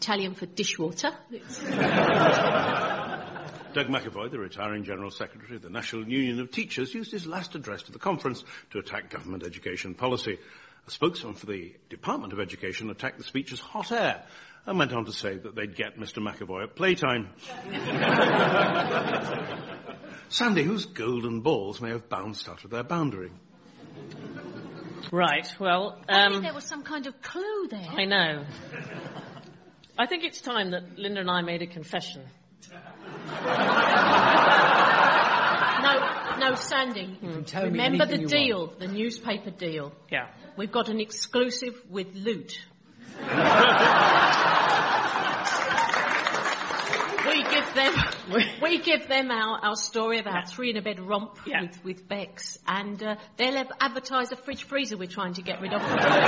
Italian for dishwater. Doug McAvoy, the retiring General Secretary of the National Union of Teachers, used his last address to the conference to attack government education policy. A spokesman for the Department of Education attacked the speech as hot air and went on to say that they'd get Mr McAvoy at playtime. Sandy, whose golden balls may have bounced out of their boundary. Right, well... I think there was some kind of clue there. I know. I think it's time that Linda and I made a confession. No, Sandy. Remember the deal, the newspaper deal? Yeah. We've got an exclusive with Loot. We give them our story of our three in a bed romp with Bex, and they'll advertise a fridge freezer we're trying to get rid of.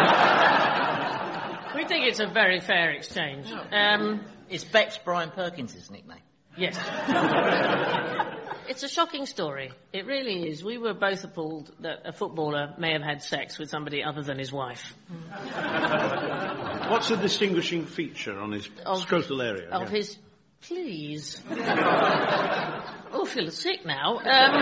We think it's a very fair exchange. It's Bex Brian Perkins' nickname. Yes. It's a shocking story. It really is. We were both appalled that a footballer may have had sex with somebody other than his wife. What's the distinguishing feature on his scrotal area? Of his... Please. Oh, I feel sick now.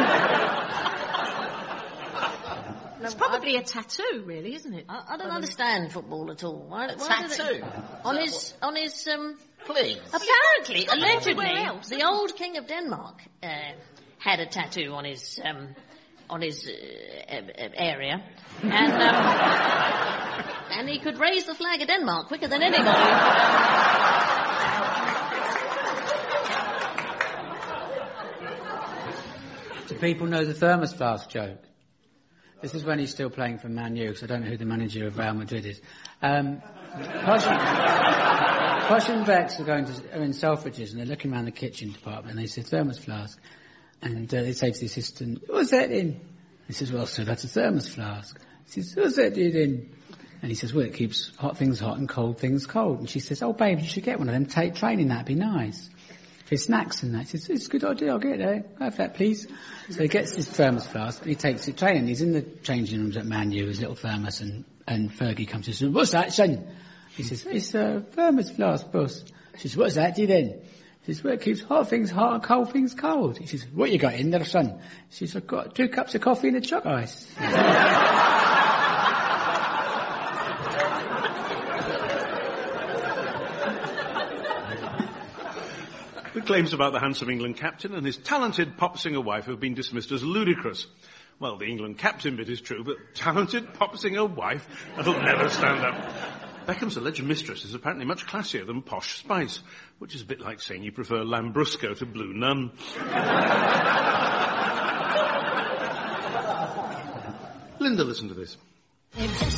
It's probably a tattoo, really, isn't it? I don't understand football at all. Why tattoo? On his... Please. Apparently, allegedly, the old King of Denmark had a tattoo on his area, and he could raise the flag of Denmark quicker than anybody. Do people know the thermos flask joke? This is when he's still playing for Man U, because I don't know who the manager of Real Madrid is. Posh and Bex are in Selfridges, and they're looking around the kitchen department, and they say, thermos flask. And they say to the assistant, what's that in? He says, well, sir, that's a thermos flask. He says, what's that in? And he says, well, it keeps hot things hot and cold things cold. And she says, oh, babe, you should get one of them. Take training, that'd be nice. For snacks and that. He says, it's a good idea, I'll get there. Have that, please. So he gets his thermos flask, and he takes it training. He's in the changing rooms at Man U, his little thermos, and Fergie comes and says, what's that, son? He says, it's a thermos flask, boss. She says, what's that, do you then? He says, well, it keeps hot things hot and cold things cold. He says, what you got in there, son? She says, I've got 2 cups of coffee and a choc ice. The claims about the handsome England captain and his talented pop singer wife have been dismissed as ludicrous. Well, the England captain bit is true, but talented pop singer wife? That'll never stand up. Beckham's alleged mistress is apparently much classier than Posh Spice, which is a bit like saying you prefer Lambrusco to Blue Nun. Linda, listen to this.